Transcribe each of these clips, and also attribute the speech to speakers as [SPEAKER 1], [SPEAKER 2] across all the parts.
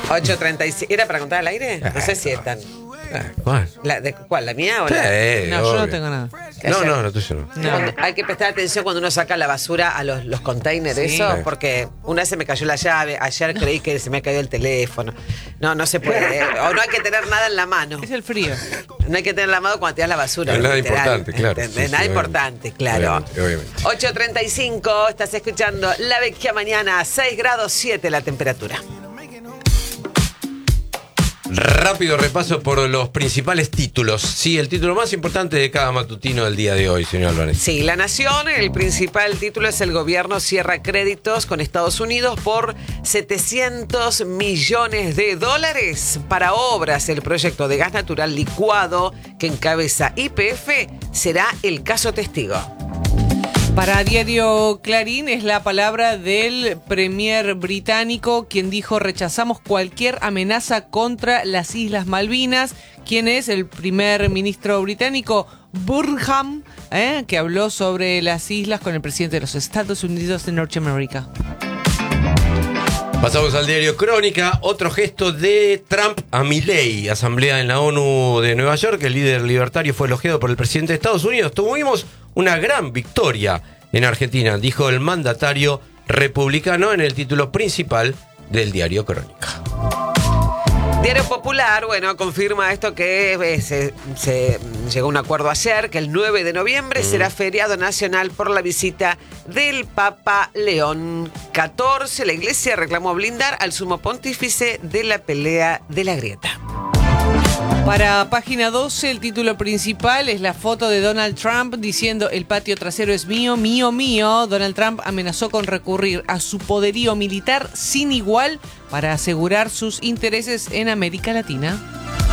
[SPEAKER 1] 8:36. ¿Era para contar al aire? No sé si están.
[SPEAKER 2] ¿Cuál?
[SPEAKER 1] ¿Cuál? ¿La mía o
[SPEAKER 2] Sí,
[SPEAKER 1] la?
[SPEAKER 3] No, yo no
[SPEAKER 2] obvio.
[SPEAKER 3] tengo nada.
[SPEAKER 2] No, tuyo no.
[SPEAKER 1] Cuando hay que prestar atención cuando uno saca la basura a los containers,
[SPEAKER 3] Sí.
[SPEAKER 1] eso,
[SPEAKER 2] Sí.
[SPEAKER 1] porque una vez se me cayó la llave, ayer creí que se me ha caído el teléfono. No se puede. O no hay que tener nada en la mano.
[SPEAKER 3] Es el frío.
[SPEAKER 1] No hay que tener en la mano cuando tiras la basura.
[SPEAKER 2] No es nada
[SPEAKER 1] literal.
[SPEAKER 2] importante, claro.
[SPEAKER 1] ¿Entendés?
[SPEAKER 2] Sí,
[SPEAKER 1] Nada
[SPEAKER 2] sí,
[SPEAKER 1] importante, claro.
[SPEAKER 2] Obviamente.
[SPEAKER 1] 8:35, estás escuchando La Vecchia Mañana, 6 grados 7 la temperatura.
[SPEAKER 2] Rápido repaso por los principales títulos. Sí, el título más importante de cada matutino del día de hoy, señor Álvarez.
[SPEAKER 1] Sí, La Nación, el principal título es: el gobierno cierra créditos con Estados Unidos por $700 millones para obras. El proyecto de gas natural licuado que encabeza YPF será el caso testigo.
[SPEAKER 3] Para Diario Clarín es la palabra del premier británico, quien dijo: rechazamos cualquier amenaza contra las Islas Malvinas. ¿Quién es? El primer ministro británico, Burnham, que habló sobre las islas con el presidente de los Estados Unidos de Norteamérica.
[SPEAKER 2] Pasamos al diario Crónica. Otro gesto de Trump a Milei. Asamblea en la ONU de Nueva York. El líder libertario fue elogiado por el presidente de Estados Unidos. Tuvimos una gran victoria en Argentina, dijo el mandatario republicano en el título principal del diario Crónica.
[SPEAKER 1] Diario Popular, confirma esto que se llegó a un acuerdo ayer, que el 9 de noviembre será feriado nacional por la visita del Papa León XIV. La Iglesia reclamó blindar al sumo pontífice de la pelea de la grieta.
[SPEAKER 3] Para Página 12, el título principal es la foto de Donald Trump diciendo: el patio trasero es mío, mío, mío. Donald Trump amenazó con recurrir a su poderío militar sin igual para asegurar sus intereses en América Latina.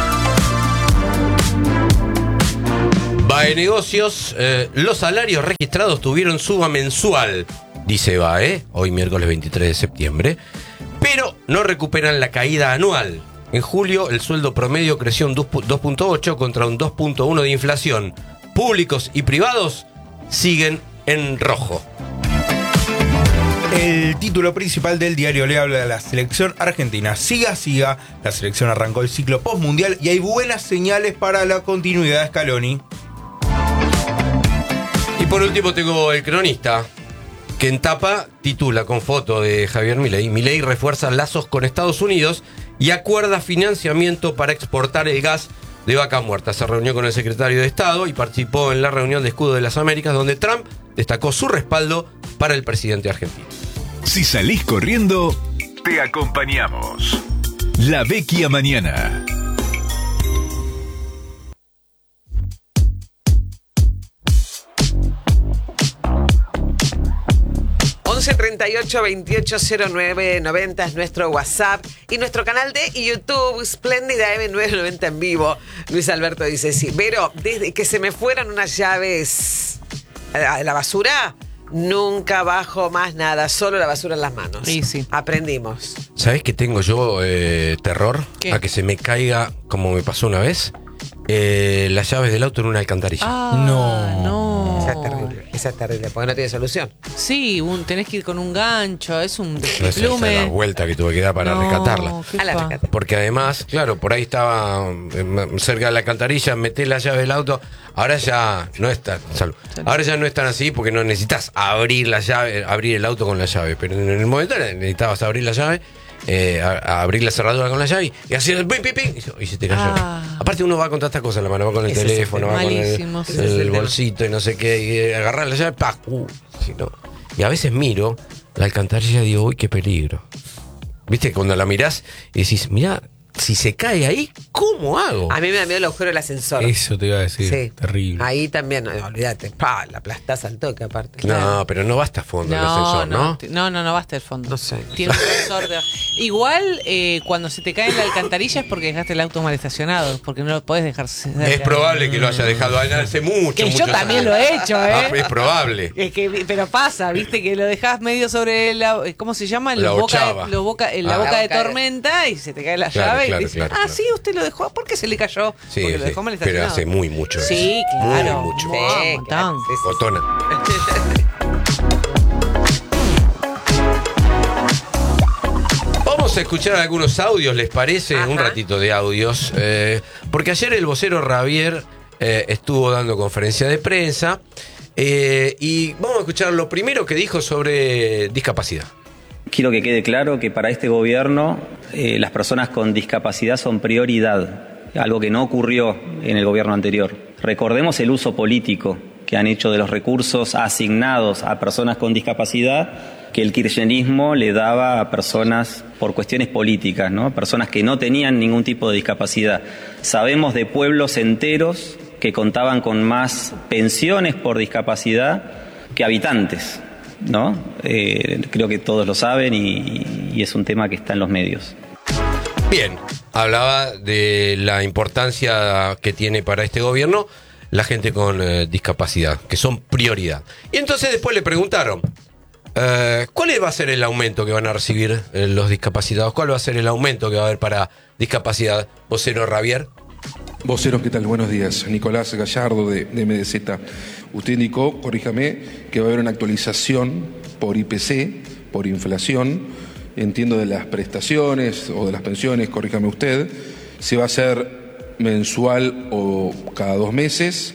[SPEAKER 2] BAE Negocios, los salarios registrados tuvieron suba mensual, dice BAE, hoy miércoles 23 de septiembre, pero no recuperan la caída anual. En julio, el sueldo promedio creció un 2.8 contra un 2.1 de inflación. Públicos y privados siguen en rojo.
[SPEAKER 4] El título principal del diario le habla de la selección argentina. Siga, siga. La selección arrancó el ciclo postmundial y hay buenas señales para la continuidad de Scaloni.
[SPEAKER 2] Y por último tengo el Cronista, que en tapa titula con foto de Javier Milei: Milei refuerza lazos con Estados Unidos y acuerda financiamiento para exportar el gas de Vaca Muerta. Se reunió con el secretario de Estado y participó en la reunión de Escudo de las Américas, donde Trump destacó su respaldo para el presidente argentino.
[SPEAKER 5] Si salís corriendo, te acompañamos. La Vecchia Mañana.
[SPEAKER 1] 1138-2809-90 es nuestro WhatsApp y nuestro canal de YouTube, Espléndida M990 en vivo. Luis Alberto dice: sí, pero desde que se me fueran unas llaves a la basura, nunca bajo más nada, solo la basura en las manos.
[SPEAKER 3] Sí, sí.
[SPEAKER 1] Aprendimos.
[SPEAKER 2] ¿Sabés que tengo yo terror?
[SPEAKER 3] ¿Qué?
[SPEAKER 2] A que se me caiga, como me pasó una vez, las llaves del auto en una alcantarilla.
[SPEAKER 3] No.
[SPEAKER 1] Esa es terrible, porque no tiene solución.
[SPEAKER 3] Sí, tenés que ir con un gancho, es un
[SPEAKER 2] Esa es la
[SPEAKER 3] desplume.
[SPEAKER 2] vuelta que tuve que dar para rescatarla.
[SPEAKER 3] qué
[SPEAKER 1] A la
[SPEAKER 3] fa.
[SPEAKER 1] rescate.
[SPEAKER 2] Porque además, claro, por ahí estaba cerca de la alcantarilla, metés la llave del auto. Ahora ya no es tan, ahora ya no es tan así, porque no necesitas abrir la llave, abrir el auto con la llave. Pero en el momento necesitabas abrir la llave, abrir la cerradura con la llave y así pim, pim, pim, y se te cayó. Aparte uno va con tantas cosas en la mano, va con el
[SPEAKER 1] Ese es
[SPEAKER 2] teléfono, va con
[SPEAKER 3] malísimo, sí.
[SPEAKER 2] el bolsito y no sé qué, y agarrar la llave, ¡pah! Si no. Y a veces miro la alcantarilla y digo: uy, qué peligro. ¿Viste? Cuando la mirás y decís: mirá, si se cae ahí, ¿cómo hago?
[SPEAKER 1] A mí me da miedo el agujero del ascensor.
[SPEAKER 4] Eso te iba a decir.
[SPEAKER 1] Sí.
[SPEAKER 4] Terrible.
[SPEAKER 1] Ahí también, olvídate. La aplastás al toque aparte.
[SPEAKER 2] No, pero no basta a fondo el ascensor, ¿no?
[SPEAKER 3] No basta el fondo.
[SPEAKER 1] No sé.
[SPEAKER 3] Tiene un sensor de... Igual, cuando se te cae en la alcantarilla es porque dejaste el auto mal estacionado, porque no lo podés dejar.
[SPEAKER 2] Es probable que lo haya dejado allá hace mucho.
[SPEAKER 3] Que yo también lo he hecho,
[SPEAKER 2] Es probable.
[SPEAKER 3] Es que, pero pasa, viste, que lo dejás medio sobre la, ¿cómo se llama?
[SPEAKER 2] La ochava.
[SPEAKER 3] La boca de tormenta y se te cae la
[SPEAKER 2] Claro,
[SPEAKER 3] llave
[SPEAKER 2] claro,
[SPEAKER 3] y dices:
[SPEAKER 2] claro,
[SPEAKER 3] ah,
[SPEAKER 2] claro.
[SPEAKER 3] sí, usted lo dejó, ¿por qué se le cayó?
[SPEAKER 2] Sí,
[SPEAKER 3] porque lo
[SPEAKER 2] sí,
[SPEAKER 3] dejó mal
[SPEAKER 2] pero
[SPEAKER 3] estacionado.
[SPEAKER 2] hace muy mucho.
[SPEAKER 3] Sí, claro.
[SPEAKER 2] Muy mucho.
[SPEAKER 3] Un montón.
[SPEAKER 1] claro, sí, sí.
[SPEAKER 2] Botona. Vamos a escuchar algunos audios, ¿les parece?
[SPEAKER 1] Ajá.
[SPEAKER 2] Un ratito de audios. Porque ayer el vocero Ravier estuvo dando conferencia de prensa. Y vamos a escuchar lo primero que dijo sobre discapacidad.
[SPEAKER 6] Quiero que quede claro que para este gobierno las personas con discapacidad son prioridad, algo que no ocurrió en el gobierno anterior. Recordemos el uso político que han hecho de los recursos asignados a personas con discapacidad que el kirchnerismo le daba a personas por cuestiones políticas, ¿no? Personas que no tenían ningún tipo de discapacidad. Sabemos de pueblos enteros que contaban con más pensiones por discapacidad que habitantes, ¿no? Creo que todos lo saben y es un tema que está en los medios.
[SPEAKER 2] Bien, hablaba de la importancia que tiene para este gobierno la gente con discapacidad, que son prioridad. Y entonces después le preguntaron, ¿cuál va a ser el aumento que van a recibir los discapacitados? ¿Cuál va a ser el aumento que va a haber para discapacidad? Vocero Ravier.
[SPEAKER 7] Voceros, ¿qué tal? Buenos días. Nicolás Gallardo de MDZ. Usted indicó, corríjame, que va a haber una actualización por IPC, por inflación, entiendo de las prestaciones o de las pensiones, corríjame usted. ¿Se va a hacer mensual o cada 2 meses?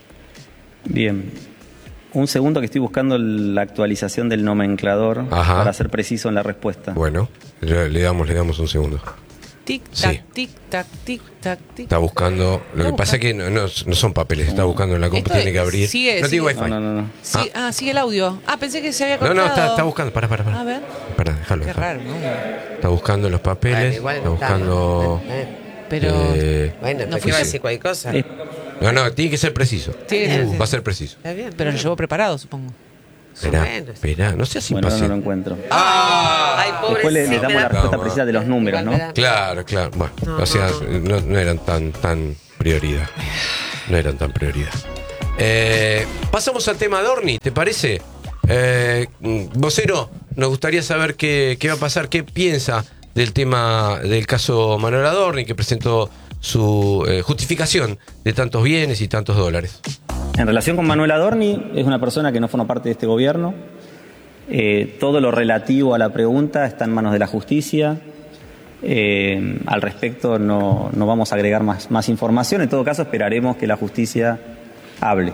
[SPEAKER 6] Bien. Un segundo que estoy buscando la actualización del nomenclador.
[SPEAKER 2] Ajá.
[SPEAKER 6] Para ser preciso en la respuesta.
[SPEAKER 2] Bueno, le damos un segundo.
[SPEAKER 3] Tic-tac,
[SPEAKER 2] Sí.
[SPEAKER 3] tic-tac, tic-tac, tic-tac.
[SPEAKER 2] Está buscando. Lo que pasa es que no son papeles, está buscando en la compu,
[SPEAKER 3] Esto
[SPEAKER 2] tiene que abrir.
[SPEAKER 3] sigue-
[SPEAKER 2] no tiene
[SPEAKER 3] sigue.
[SPEAKER 2] wifi.
[SPEAKER 6] No.
[SPEAKER 3] Sí, sigue el audio. Pensé que se había
[SPEAKER 2] No,
[SPEAKER 3] cortado.
[SPEAKER 2] está buscando. Para.
[SPEAKER 3] A ver.
[SPEAKER 2] Para, déjalo.
[SPEAKER 3] Qué raro, ¿no?
[SPEAKER 2] Está buscando los papeles.
[SPEAKER 1] Bueno, igual
[SPEAKER 2] está buscando.
[SPEAKER 3] Pero
[SPEAKER 1] Bueno,
[SPEAKER 3] no
[SPEAKER 1] no
[SPEAKER 3] fue
[SPEAKER 1] iba a
[SPEAKER 3] así.
[SPEAKER 1] decir cualquier cosa.
[SPEAKER 2] No, tiene que ser preciso.
[SPEAKER 3] Tiene que ser-
[SPEAKER 2] Va a ser preciso.
[SPEAKER 1] Está bien.
[SPEAKER 3] Pero lo llevó preparado, supongo.
[SPEAKER 2] Espera, no seas
[SPEAKER 6] Bueno, no lo
[SPEAKER 2] impaciente.
[SPEAKER 6] encuentro.
[SPEAKER 1] Ay,
[SPEAKER 6] Después le
[SPEAKER 1] pobrecito.
[SPEAKER 6] damos la respuesta
[SPEAKER 2] No,
[SPEAKER 6] precisa de los números, ¿no?
[SPEAKER 2] Claro. Bueno,
[SPEAKER 1] No,
[SPEAKER 2] o sea,
[SPEAKER 1] no.
[SPEAKER 2] no eran tan prioridad. No eran tan prioridad. Pasamos al tema Adorni, ¿te parece? Vocero, nos gustaría saber qué va a pasar, qué piensa del tema del caso Manuel Adorni, que presentó su justificación de tantos bienes y tantos dólares.
[SPEAKER 6] En relación con Manuel Adorni, es una persona que no forma parte de este gobierno. Todo lo relativo a la pregunta está en manos de la justicia. Al respecto no vamos a agregar más información. En todo caso, esperaremos que la justicia hable.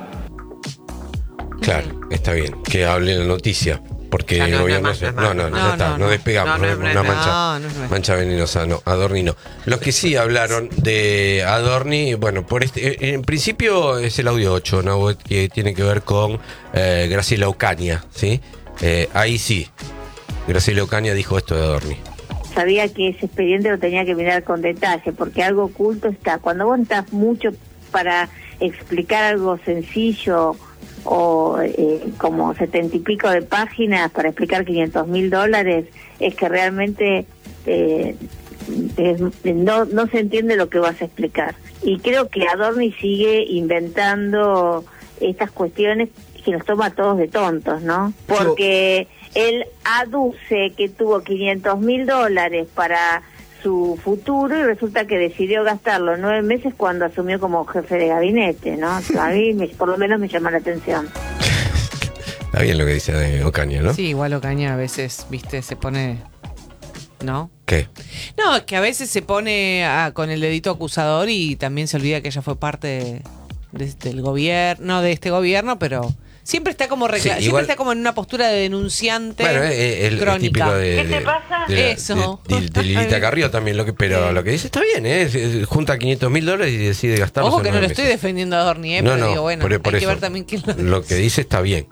[SPEAKER 2] Claro, está bien, que hable la noticia. Porque
[SPEAKER 1] Ya,
[SPEAKER 2] el
[SPEAKER 1] no,
[SPEAKER 2] gobierno
[SPEAKER 1] no,
[SPEAKER 2] ya
[SPEAKER 1] no,
[SPEAKER 2] está,
[SPEAKER 3] no.
[SPEAKER 2] no despegamos,
[SPEAKER 1] No,
[SPEAKER 2] no,
[SPEAKER 1] no,
[SPEAKER 2] una
[SPEAKER 1] no,
[SPEAKER 2] mancha,
[SPEAKER 3] no es nuestro.
[SPEAKER 2] mancha venenosa, no, Adorni no. Los que sí hablaron de Adorni, bueno, en principio es el audio 8, ¿no? Que tiene que ver con Graciela Ocaña, ¿sí? Ahí sí, Graciela Ocaña dijo esto de Adorni.
[SPEAKER 8] Sabía que ese expediente lo tenía que mirar con detalle, porque algo oculto está. Cuando vos estás mucho para explicar algo sencillo o como 70 y pico de páginas para explicar $500,000, es que realmente no se entiende lo que vas a explicar. Y creo que Adorni sigue inventando estas cuestiones que nos toma a todos de tontos, ¿no? Porque él aduce que tuvo $500,000 para su futuro y resulta que decidió gastarlo en 9 meses cuando asumió como jefe de gabinete, ¿no? A mí por lo menos me llama la atención.
[SPEAKER 2] Está bien lo que dice Ocaña, ¿no?
[SPEAKER 3] Sí, igual Ocaña a veces, viste, se pone... ¿No?
[SPEAKER 2] ¿Qué?
[SPEAKER 3] No, es que a veces se pone con el dedito acusador y también se olvida que ella fue parte del gobierno, no de este gobierno, pero siempre está como
[SPEAKER 2] igual-
[SPEAKER 3] siempre está como en una postura de denunciante
[SPEAKER 2] Bueno, el
[SPEAKER 3] crónica.
[SPEAKER 2] típico de...
[SPEAKER 8] ¿Qué te pasa?
[SPEAKER 3] Eso.
[SPEAKER 2] De Lilita Carrió también, pero lo que dice está bien, junta $500,000 y decide gastarlos.
[SPEAKER 3] Ojo
[SPEAKER 2] en
[SPEAKER 3] que no
[SPEAKER 2] 9
[SPEAKER 3] lo estoy
[SPEAKER 2] meses.
[SPEAKER 3] defendiendo a Adorni,
[SPEAKER 2] No,
[SPEAKER 3] pero
[SPEAKER 2] no,
[SPEAKER 3] digo, bueno,
[SPEAKER 2] por
[SPEAKER 3] hay que
[SPEAKER 2] eso.
[SPEAKER 3] ver también quién
[SPEAKER 2] Lo que dice está bien.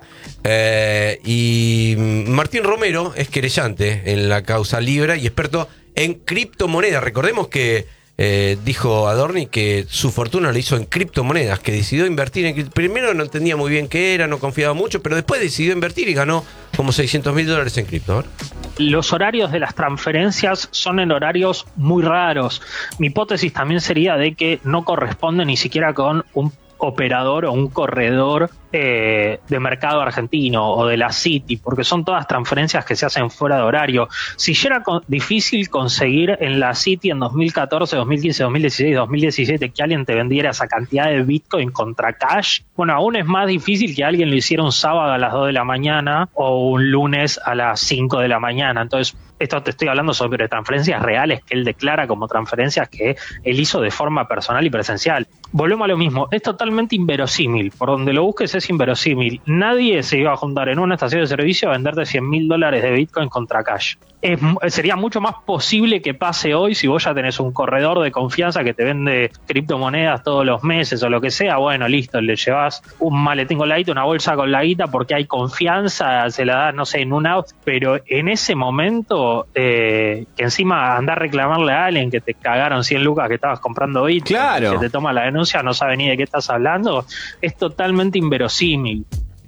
[SPEAKER 2] Y Martín Romero es querellante en la causa Libra y experto en criptomonedas. Recordemos que dijo Adorni que su fortuna lo hizo en criptomonedas, que decidió invertir en... Primero no entendía muy bien qué era, no confiaba mucho, pero después decidió invertir y ganó como $600,000 en cripto. A ver.
[SPEAKER 9] Los horarios de las transferencias son en horarios muy raros. Mi hipótesis también sería de que no corresponde ni siquiera con un operador o un corredor de mercado argentino o de la City, porque son todas transferencias que se hacen fuera de horario. Si ya era difícil conseguir en la City en 2014, 2015, 2016, 2017 que alguien te vendiera esa cantidad de Bitcoin contra cash, bueno, aún es más difícil que alguien lo hiciera un sábado a las 2 de la mañana o un lunes a las 5 de la mañana. Entonces, esto te estoy hablando sobre transferencias reales que él declara como transferencias que él hizo de forma personal y presencial. Volvemos a lo mismo, es totalmente inverosímil. Por donde lo busques es inverosímil. Nadie se iba a juntar en una estación de servicio a venderte $100.000 de Bitcoin contra cash. Sería mucho más posible que pase hoy si vos ya tenés un corredor de confianza que te vende criptomonedas todos los meses o lo que sea. Bueno, listo, le llevas un maletín con la guita, una bolsa con la guita porque hay confianza, se la das, no sé, en un out. Pero en ese momento, que encima andar a reclamarle a alguien que te cagaron 100 lucas que estabas comprando Bitcoin,
[SPEAKER 10] claro,
[SPEAKER 9] que te toma la denuncia, no sabe ni de qué estás hablando, es totalmente inverosímil.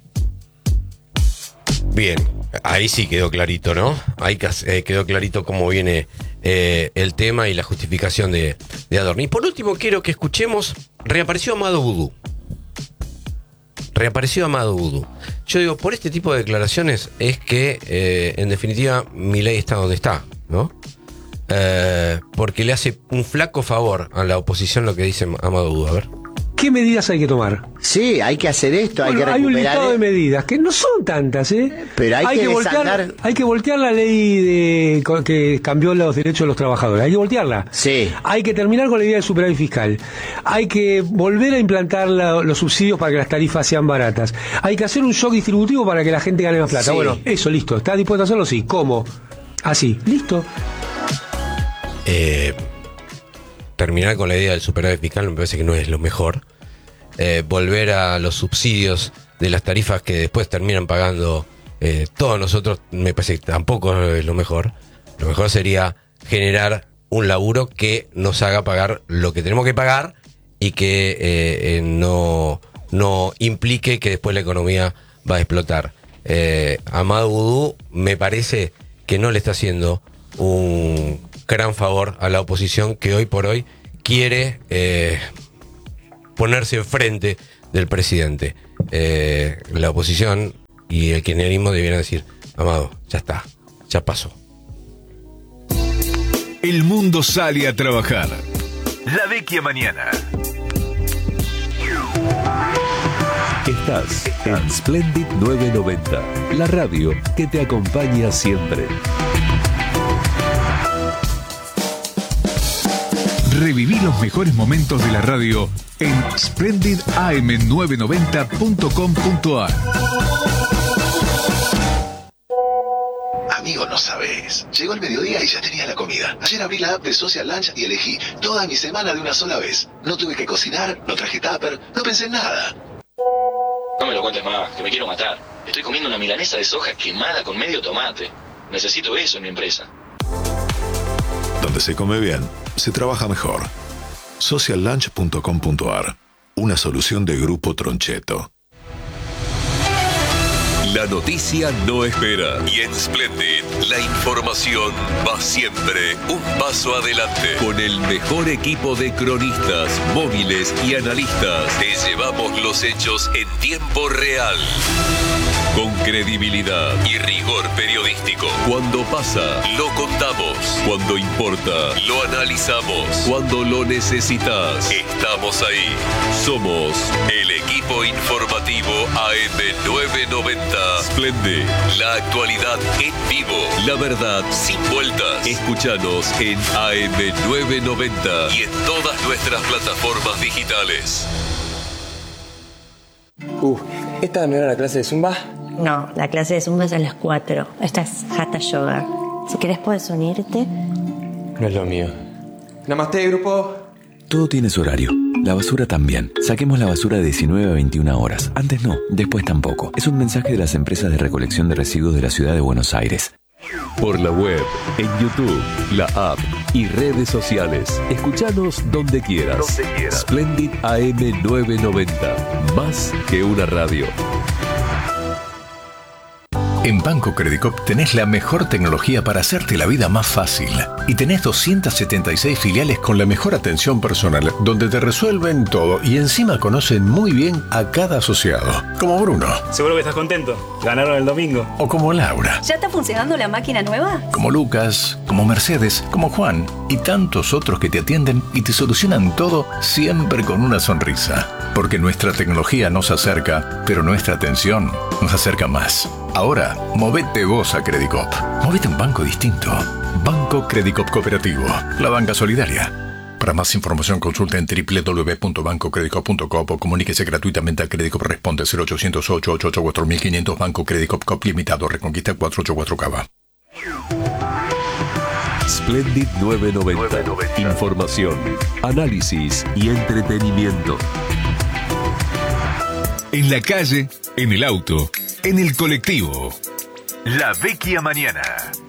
[SPEAKER 2] Bien, ahí sí quedó clarito, ¿no? Ahí quedó clarito cómo viene el tema y la justificación de Adorni. Y por último quiero que escuchemos, reapareció Amado Vudú. Yo digo, por este tipo de declaraciones es que, en definitiva, Milei está donde está, ¿no? Porque le hace un flaco favor a la oposición lo que dice Amado Vudú. A ver.
[SPEAKER 10] ¿Qué medidas hay que tomar?
[SPEAKER 11] Sí, hay que hacer esto,
[SPEAKER 10] bueno,
[SPEAKER 11] hay que recuperar.
[SPEAKER 10] Hay un listado de medidas que no son tantas,
[SPEAKER 11] pero hay que voltear.
[SPEAKER 10] Hay que voltear la ley que cambió los derechos de los trabajadores. Hay que voltearla.
[SPEAKER 11] Sí.
[SPEAKER 10] Hay que terminar con la idea del superávit fiscal. Hay que volver a implantar los subsidios para que las tarifas sean baratas. Hay que hacer un shock distributivo para que la gente gane más plata.
[SPEAKER 11] Sí.
[SPEAKER 10] Bueno, eso, listo. ¿Estás dispuesto a hacerlo? Sí. ¿Cómo? Así. Listo.
[SPEAKER 2] Terminar con la idea del superávit fiscal me parece que no es lo mejor. Volver a los subsidios de las tarifas que después terminan pagando todos nosotros me parece que tampoco es lo mejor. Lo mejor sería generar un laburo que nos haga pagar lo que tenemos que pagar y que no implique que después la economía va a explotar. Amado Vudú me parece que no le está haciendo un gran favor a la oposición que hoy por hoy quiere ponerse enfrente del presidente. La oposición y el kirchnerismo debieran decir: Amado, ya está, ya pasó.
[SPEAKER 5] El mundo sale a trabajar. La Vecchia Mañana.
[SPEAKER 12] Estás en Splendid 990, la radio que te acompaña siempre.
[SPEAKER 5] Reviví los mejores momentos de la radio en splendidam990.com.ar.
[SPEAKER 13] Amigo, no sabés. Llegó el mediodía y ya tenía la comida. Ayer abrí la app de Social Lunch y elegí toda mi semana de una sola vez. No tuve que cocinar, no traje tupper, no pensé en nada.
[SPEAKER 14] No me lo cuentes más, que me quiero matar. Estoy comiendo una milanesa de soja quemada con medio tomate. Necesito eso en mi empresa.
[SPEAKER 15] Donde se come bien, se trabaja mejor. Sociallunch.com.ar. Una solución de Grupo Troncheto.
[SPEAKER 12] La noticia no espera. Y en Splendid, la información va siempre un paso adelante. Con el mejor equipo de cronistas, móviles y analistas, te llevamos los hechos en tiempo real. Con credibilidad y rigor periodístico. Cuando pasa, lo contamos. Cuando importa, lo analizamos. Cuando lo necesitas, estamos ahí. Somos el equipo informativo AM990. Splendid, la actualidad en vivo. La verdad sin vueltas. Escúchanos en AM990 y en todas nuestras plataformas digitales.
[SPEAKER 16] ¿Esta no era la clase de Zumba?
[SPEAKER 17] No, la clase de Zumba es a las 4. Esta es Hatha Yoga. Si querés puedes unirte.
[SPEAKER 16] No es lo mío. Namaste, grupo.
[SPEAKER 18] Todo tiene su horario. La basura también. Saquemos la basura de 19 a 21 horas. Antes no, después tampoco. Es un mensaje de las empresas de recolección de residuos de la ciudad de Buenos Aires.
[SPEAKER 12] Por la web, en YouTube, la app y redes sociales. Escuchanos donde quieras. Splendid AM990. Más que una radio.
[SPEAKER 19] En Banco Credicop tenés la mejor tecnología para hacerte la vida más fácil. Y tenés 276 filiales con la mejor atención personal, donde te resuelven todo y encima conocen muy bien a cada asociado. Como Bruno.
[SPEAKER 20] Seguro que estás contento. Ganaron el domingo.
[SPEAKER 19] O como Laura.
[SPEAKER 21] ¿Ya está funcionando la máquina nueva?
[SPEAKER 19] Como Lucas, como Mercedes, como Juan y tantos otros que te atienden y te solucionan todo siempre con una sonrisa. Porque nuestra tecnología nos acerca, pero nuestra atención nos acerca más. Ahora, movete vos a Credicop. Movete a un banco distinto. Banco Credicop Cooperativo. La banca solidaria. Para más información consulta en www.bancocredicop.com o comuníquese gratuitamente a Credicop. Responde 0800-888-4500. Banco Credicop Cop Limitado. Reconquista 484 Cava.
[SPEAKER 12] Splendid 990. Información, análisis y entretenimiento.
[SPEAKER 5] En la calle, en el auto, en el colectivo. La Vecchia Mañana.